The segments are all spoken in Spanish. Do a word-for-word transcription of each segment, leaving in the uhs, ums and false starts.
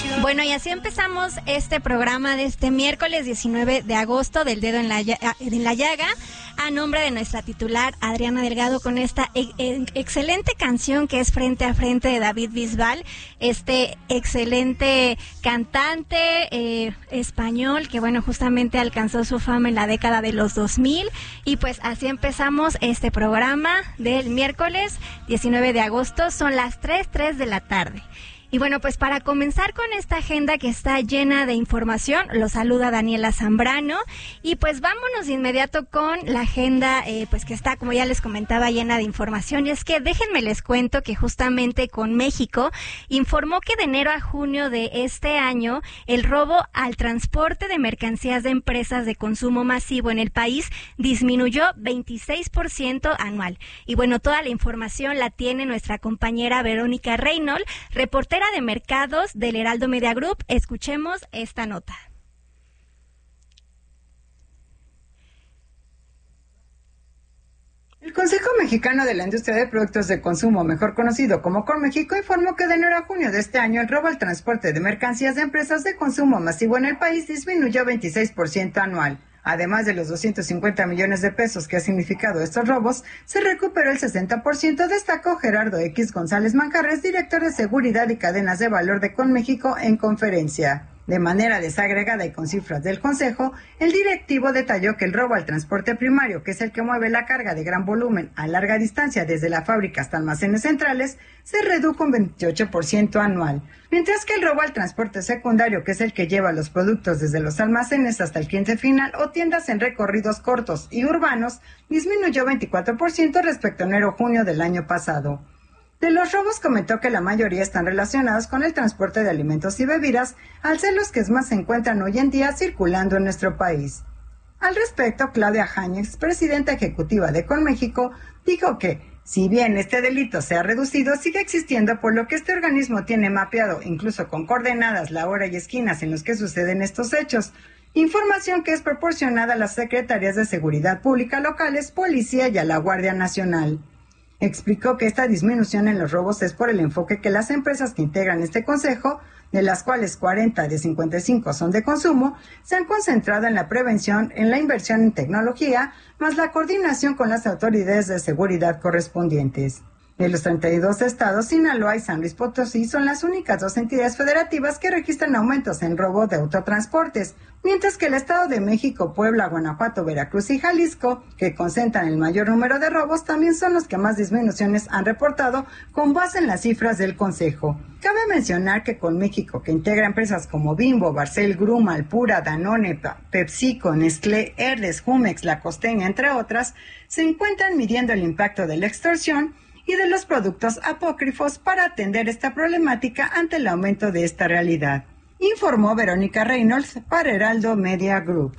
Bueno, y así empezamos este programa de este miércoles diecinueve de agosto del Dedo en la, en la Llaga, a nombre de nuestra titular Adriana Delgado, con esta e e excelente canción que es Frente a Frente de David Bisbal, este excelente cantante eh, español que, bueno, justamente alcanzó su fama en la década de los dos mil. Y pues así empezamos este programa del miércoles diecinueve de agosto, son las tres de la tarde. Y bueno, pues para comenzar con esta agenda que está llena de información, los saluda Daniela Zambrano, y pues vámonos de inmediato con la agenda eh, pues que está, como ya les comentaba, llena de información. Y es que déjenme les cuento que justamente con México informó que de enero a junio de este año el robo al transporte de mercancías de empresas de consumo masivo en el país disminuyó veintiséis por ciento anual. Y bueno, toda la información la tiene nuestra compañera Verónica Reynolds, reportera de mercados del Heraldo Media Group. Escuchemos esta nota. El Consejo Mexicano de la Industria de Productos de Consumo, mejor conocido como CONMEXICO, informó que de enero a junio de este año el robo al transporte de mercancías de empresas de consumo masivo en el país disminuyó veintiséis por ciento anual. Además de los doscientos cincuenta millones de pesos que ha significado estos robos, se recuperó el sesenta por ciento, destacó Gerardo X González Manjarres, director de Seguridad y Cadenas de Valor de CONMEXICO, en conferencia. De manera desagregada y con cifras del Consejo, el directivo detalló que el robo al transporte primario, que es el que mueve la carga de gran volumen a larga distancia desde la fábrica hasta almacenes centrales, se redujo un veintiocho por ciento anual, mientras que el robo al transporte secundario, que es el que lleva los productos desde los almacenes hasta el cliente final o tiendas en recorridos cortos y urbanos, disminuyó veinticuatro por ciento respecto a enero-junio del año pasado. De los robos comentó que la mayoría están relacionados con el transporte de alimentos y bebidas, al ser los que más se encuentran hoy en día circulando en nuestro país. Al respecto, Claudia Jáñez, presidenta ejecutiva de CONMEXICO, dijo que, si bien este delito se ha reducido, sigue existiendo, por lo que este organismo tiene mapeado, incluso con coordenadas, la hora y esquinas en los que suceden estos hechos. Información que es proporcionada a las secretarías de seguridad pública locales, policía y a la Guardia Nacional. Explicó que esta disminución en los robos es por el enfoque que las empresas que integran este consejo, de las cuales cuarenta de cincuenta y cinco son de consumo, se han concentrado en la prevención, en la inversión en tecnología, más la coordinación con las autoridades de seguridad correspondientes. De los treinta y dos estados, Sinaloa y San Luis Potosí son las únicas dos entidades federativas que registran aumentos en robo de autotransportes, mientras que el Estado de México, Puebla, Guanajuato, Veracruz y Jalisco, que concentran el mayor número de robos, también son los que más disminuciones han reportado con base en las cifras del Consejo. Cabe mencionar que CONMEXICO, que integra empresas como Bimbo, Barcel, Gruma, Alpura, Danone, PepsiCo, Nestlé, Herdes, Jumex, La Costeña, entre otras, se encuentran midiendo el impacto de la extorsión y de los productos apócrifos para atender esta problemática ante el aumento de esta realidad, informó Verónica Reynolds para Heraldo Media Group.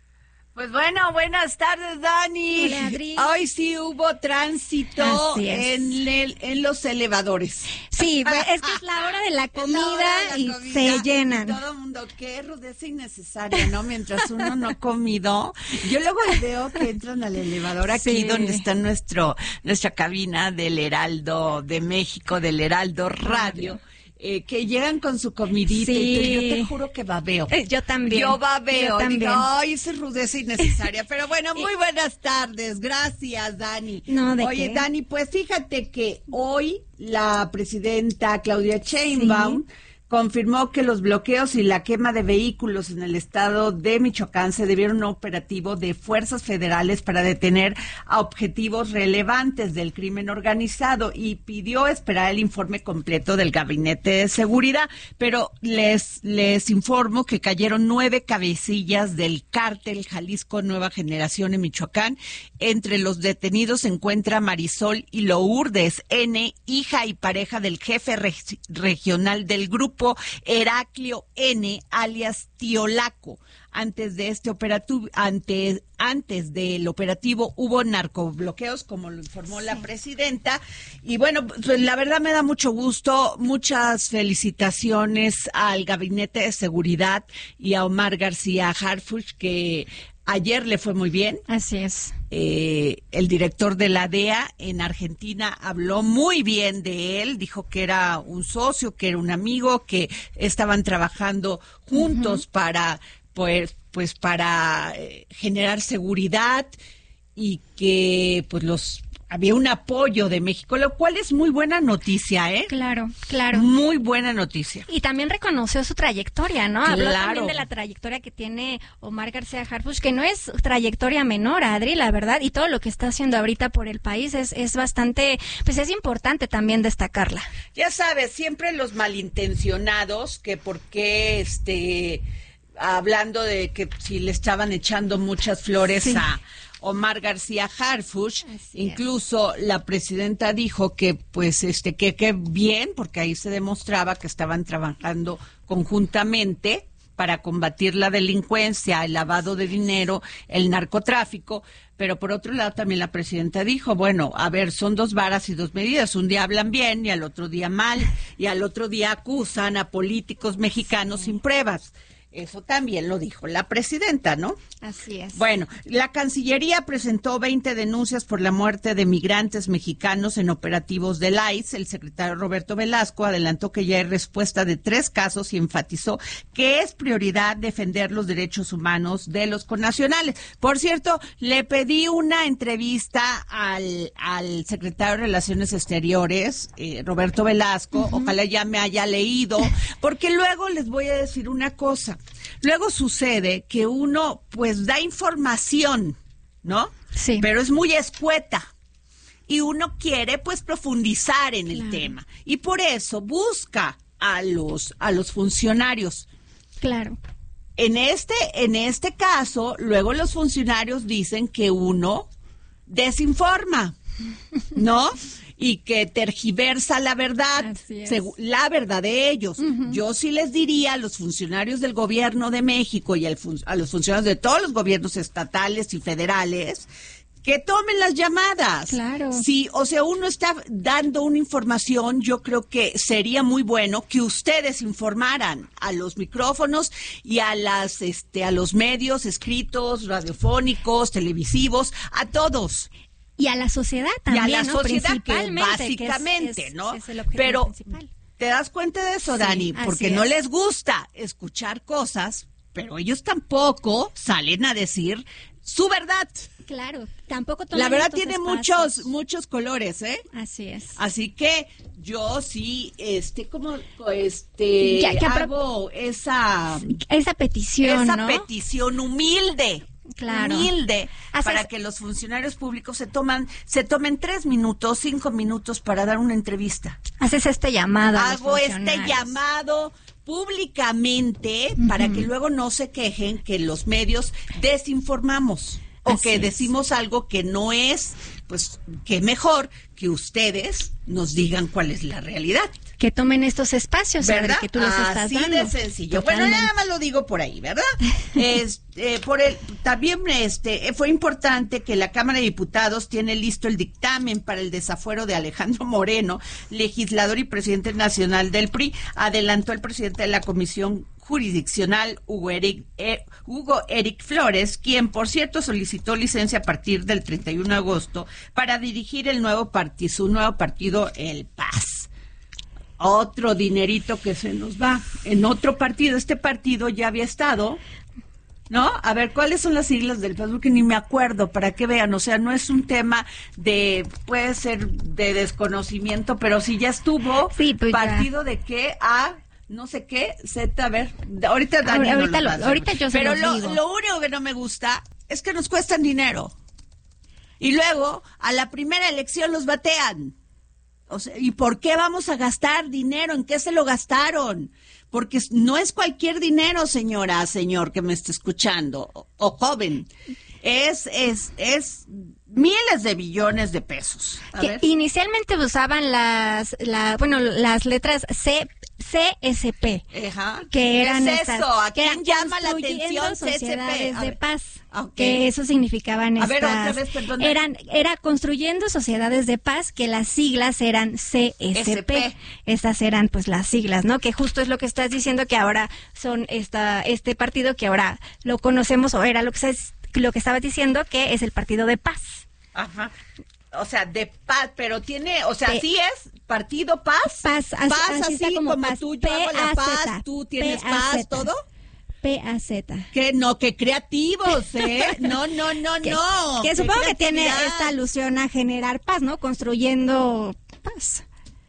Pues bueno, buenas tardes, Dani. Hola, Adri. Hoy sí hubo tránsito en, el, en los elevadores. Sí, es que es la hora de la comida, de la y comida, se llenan. Y todo el mundo, qué rudeza innecesaria, ¿no? Mientras uno no ha comido. Yo luego veo que entran al elevador aquí, sí, donde está nuestro nuestra cabina del Heraldo de México, del Heraldo Radio. Eh, que llegan con su comidita, sí, y yo te juro que babeo. Eh, yo también. Yo babeo. Yo también. Digo, ay, esa rudeza innecesaria. Pero bueno, muy buenas tardes. Gracias, Dani. No, ¿de Oye, qué? Dani, pues fíjate que hoy la presidenta Claudia Sheinbaum, sí, confirmó que los bloqueos y la quema de vehículos en el estado de Michoacán se debieron a un operativo de fuerzas federales para detener a objetivos relevantes del crimen organizado, y pidió esperar el informe completo del Gabinete de Seguridad. Pero les les informo que cayeron nueve cabecillas del cártel Jalisco Nueva Generación en Michoacán. Entre los detenidos se encuentra Marisol y Lourdes N., hija y pareja del jefe re- regional del grupo Heraclio N., alias Tío Laco. antes de este operativo, antes, antes del operativo hubo narcobloqueos, como lo informó sí. la presidenta. Y bueno, pues la verdad me da mucho gusto, muchas felicitaciones al Gabinete de Seguridad y a Omar García Harfuch, que ayer le fue muy bien. Así es. Eh, el director de la D E A en Argentina habló muy bien de él, dijo que era un socio, que era un amigo, que estaban trabajando juntos uh-huh. para, pues, pues para eh, generar seguridad y que pues los había un apoyo de México, lo cual es muy buena noticia, ¿eh? Claro, claro. Muy buena noticia. Y también reconoció su trayectoria, ¿no? Claro. Habló también de la trayectoria que tiene Omar García Harfuch, que no es trayectoria menor, Adri, la verdad, y todo lo que está haciendo ahorita por el país es, es bastante, pues es importante también destacarla. Ya sabes, siempre los malintencionados, que por qué, este, hablando de que si le estaban echando muchas flores sí. a Omar García Harfuch, incluso es. La presidenta dijo que pues este que que bien, porque ahí se demostraba que estaban trabajando conjuntamente para combatir la delincuencia, el lavado de dinero, el narcotráfico, pero por otro lado también la presidenta dijo, bueno, a ver, son dos varas y dos medidas, un día hablan bien y al otro día mal, y al otro día acusan a políticos mexicanos sí. sin pruebas. Eso también lo dijo la presidenta, ¿no? Así es. Bueno, la Cancillería presentó veinte denuncias por la muerte de migrantes mexicanos en operativos del I C E. El secretario Roberto Velasco adelantó que ya hay respuesta de tres casos y enfatizó que es prioridad defender los derechos humanos de los connacionales. Por cierto, le pedí una entrevista al, al secretario de Relaciones Exteriores, eh, Roberto Velasco. Uh-huh. Ojalá ya me haya leído, porque luego les voy a decir una cosa. Luego sucede que uno pues da información, ¿no? Sí. Pero es muy escueta y uno quiere pues profundizar en claro. el tema y por eso busca a los a los funcionarios. Claro. En este en este caso, luego los funcionarios dicen que uno desinforma, ¿no? Y que tergiversa la verdad, la verdad de ellos. Uh-huh. Yo sí les diría a los funcionarios del gobierno de México y al fun- a los funcionarios de todos los gobiernos estatales y federales que tomen las llamadas. Claro. Sí, o sea, uno está dando una información, yo creo que sería muy bueno que ustedes informaran a los micrófonos y a las este a los medios escritos, radiofónicos, televisivos, a todos. Y a la sociedad también, y a la ¿no? sociedad, Principalmente, que básicamente, que es, ¿no? Es el objetivo Pero principal. ¿Te das cuenta de eso, Sí, Dani? Porque no les gusta escuchar cosas, pero ellos tampoco salen a decir su verdad. Claro, tampoco toman La verdad estos tiene espacios. muchos muchos colores, ¿eh? Así es. Así que yo sí, este, como, este, ya, ya, hago esa... Esa petición, Esa ¿no? petición humilde. Claro. humilde Haces... para que los funcionarios públicos se toman se tomen tres minutos, cinco minutos para dar una entrevista. Haces este llamado. Hago este llamado públicamente uh-huh. para que luego no se quejen que los medios desinformamos o Así que es. decimos algo que no es, pues que mejor que ustedes nos digan cuál es la realidad. Que tomen estos espacios, ¿verdad? Que tú los estás Así dando. de sencillo. Totalmente. Bueno, nada más lo digo por ahí, ¿verdad? este, por el, también este, fue importante que la Cámara de Diputados tiene listo el dictamen para el desafuero de Alejandro Moreno, legislador y presidente nacional del P R I. Adelantó el presidente de la Comisión Jurisdiccional, Hugo Eric, eh, Hugo Eric Flores, quien, por cierto, solicitó licencia a partir del treinta y uno de agosto para dirigir el nuevo partido, su nuevo partido, el P A S. Otro dinerito que se nos va en otro partido. Este partido ya había estado, ¿no? A ver, ¿cuáles son las siglas del P A S? Porque ni me acuerdo, para que vean. O sea, no es un tema de, puede ser de desconocimiento, pero si ya estuvo, sí, pues partido ya. de qué, a, no sé qué, Z, a ver, ahorita Dani ahorita, no lo, ahorita yo se Pero los lo, digo. lo único que no me gusta es que nos cuestan dinero. Y luego, a la primera elección los batean. O sea, ¿y por qué vamos a gastar dinero? ¿En qué se lo gastaron? Porque no es cualquier dinero, señora, señor, que me esté escuchando, o, o joven. Es, es, es miles de billones de pesos. A que ver. inicialmente usaban las, la, bueno, las letras C, C S P, Ajá. que eran ¿Qué es estas, eso? ¿A que quién eran llama la construyendo atención C S P? sociedades A de ver. paz, Ok. que eso significaban A estas, ver, otra vez, perdona. eran, era construyendo sociedades de paz, que las siglas eran C S P. S P. Estas eran pues las siglas, ¿no? Que justo es lo que estás diciendo, que ahora son esta, este partido que ahora lo conocemos, o era lo que, se, lo que estabas diciendo, que es el Partido de Paz. Ajá. O sea, de paz, pero tiene, o sea, P- sí es Partido Paz. Paz, así- paz así así, está como como, paz. tú, yo hago la P A Z, paz, tú tienes P A paz, Z. todo. P A Z. Que no, que creativos, ¿eh? No, no, no, Que, no. que qué supongo que tiene creatividad. esta alusión a generar paz, ¿no? Construyendo paz.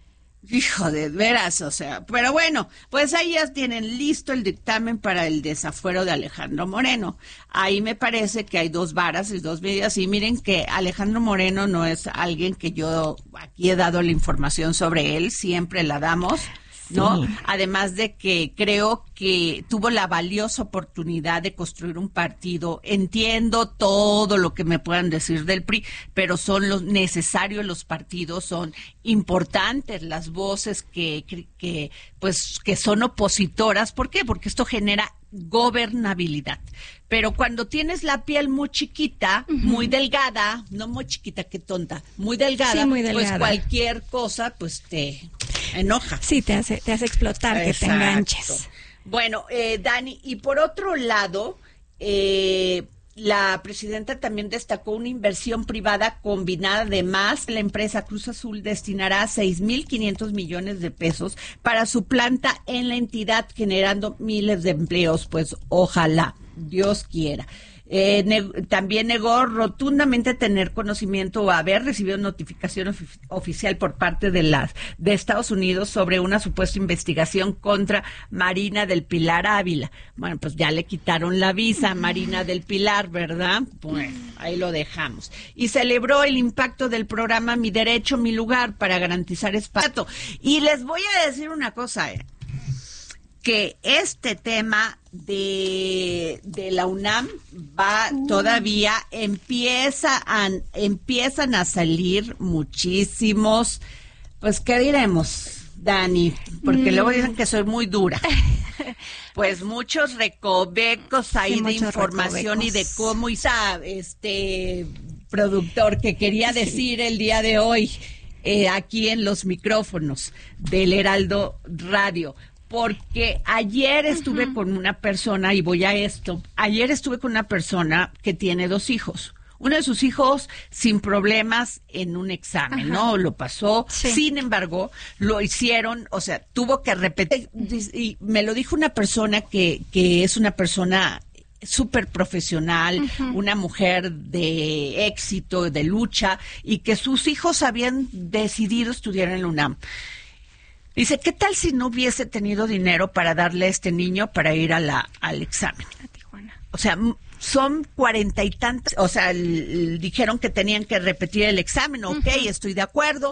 Hijo de veras, o sea, pero bueno, pues ahí ya tienen listo el dictamen para el desafuero de Alejandro Moreno. Ahí me parece que hay dos varas y dos medidas, y miren que Alejandro Moreno no es alguien que yo aquí he dado la información sobre él, siempre la damos, ¿no? Sí. Además de que creo que tuvo la valiosa oportunidad de construir un partido. Entiendo todo lo que me puedan decir del P R I, pero son los necesarios los partidos, son importantes las voces que, que, que pues que son opositoras. ¿Por qué? Porque esto genera gobernabilidad. Pero cuando tienes la piel muy chiquita, uh-huh. muy delgada, no muy chiquita, qué tonta, muy delgada, sí, muy delgada. pues cualquier cosa pues te enoja. Sí, te hace, te hace explotar, Exacto. que te enganches. Bueno, eh, Dani, y por otro lado, eh, la presidenta también destacó una inversión privada combinada de más. La empresa Cruz Azul destinará seis mil quinientos millones de pesos para su planta en la entidad, generando miles de empleos. Pues ojalá, Dios quiera. Eh, ne- también negó rotundamente tener conocimiento o haber recibido notificación of- oficial por parte de las de Estados Unidos sobre una supuesta investigación contra Marina del Pilar Ávila. Bueno, pues ya le quitaron la visa a Marina del Pilar, ¿verdad? Bueno, ahí lo dejamos. Y celebró el impacto del programa Mi Derecho, Mi Lugar para garantizar espacio. Y les voy a decir una cosa, eh. que este tema de, de la UNAM va todavía, empieza a, empiezan a salir muchísimos, pues, ¿qué diremos, Dani? Porque mm. luego dicen que soy muy dura. Pues muchos recovecos ahí sí, de información recovecos. Y de cómo hizo este productor que quería sí. decir el día de hoy eh, aquí en los micrófonos del Heraldo Radio. Porque ayer estuve uh-huh. con una persona, y voy a esto, ayer estuve con una persona que tiene dos hijos. Uno de sus hijos sin problemas en un examen, uh-huh. ¿no? Lo pasó, sí. Sin embargo, lo hicieron, o sea, tuvo que repetir, y me lo dijo una persona que, que es una persona súper profesional, uh-huh. una mujer de éxito, de lucha, y que sus hijos habían decidido estudiar en la UNAM. Dice, ¿qué tal si no hubiese tenido dinero para darle a este niño para ir a la, al examen? A Tijuana. O sea, son cuarenta y tantas, o sea, l- l- dijeron que tenían que repetir el examen, ok, uh-huh. estoy de acuerdo,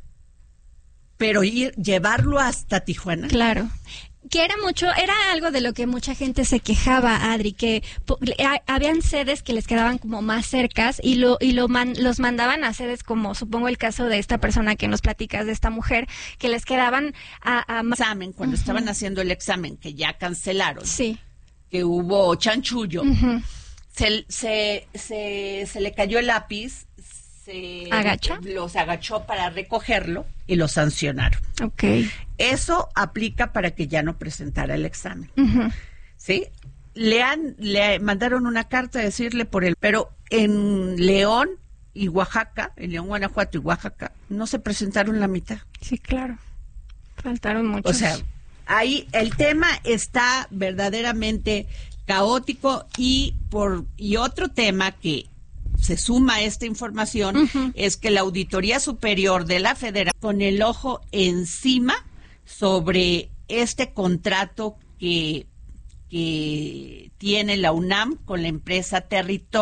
pero ir, llevarlo hasta Tijuana. Claro. Que era mucho, era algo de lo que mucha gente se quejaba, Adri, que po, a, habían sedes que les quedaban como más cercas y lo y lo man, los mandaban a sedes como, supongo el caso de esta persona que nos platicas, de esta mujer, que les quedaban a... a examen, cuando uh-huh. estaban haciendo el examen, que ya cancelaron, sí. que hubo chanchullo, uh-huh. se, se, se, se le cayó el lápiz, se ¿Agacha? los agachó para recogerlo y lo sancionaron. Okay. Eso aplica para que ya no presentara el examen. Uh-huh. ¿Sí? Le han, le mandaron una carta a decirle por el, pero en León y Oaxaca, en León, Guanajuato y Oaxaca, no se presentaron la mitad. Sí, claro. Faltaron muchos. O sea, ahí el tema está verdaderamente caótico. Y por y otro tema que se suma a esta información uh-huh. es que la Auditoría Superior de la Federación, con el ojo encima sobre este contrato que, que tiene la UNAM con la empresa Territorio.